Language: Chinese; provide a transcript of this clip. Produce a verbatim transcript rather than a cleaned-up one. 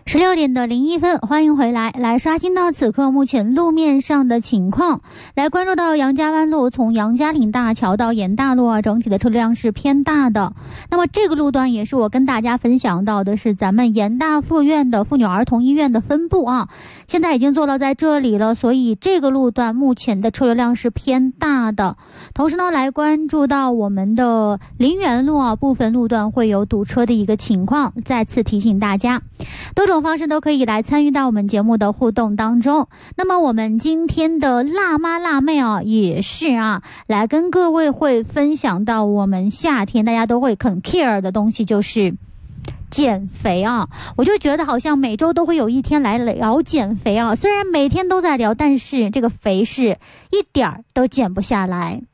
十六点的零一分，欢迎回来，来刷新到此刻目前路面上的情况，来关注到杨家湾路从杨家岭大桥到盐大路啊，整体的车辆是偏大的。那么这个路段也是我跟大家分享到的是咱们盐大附院的妇女儿童医院的分部啊，现在已经做到在这里了，所以这个路段目前的车流量是偏大的。同时呢，来关注到我们的林园路啊，部分路段会有堵车的一个情况，再次提醒大家，多种方式都可以来参与到我们节目的互动当中。那么我们今天的辣妈辣妹啊，也是啊，来跟各位会分享到我们夏天大家都会很 care 的东西，就是减肥啊。我就觉得好像每周都会有一天来聊减肥啊，虽然每天都在聊，但是这个肥是一点儿都减不下来。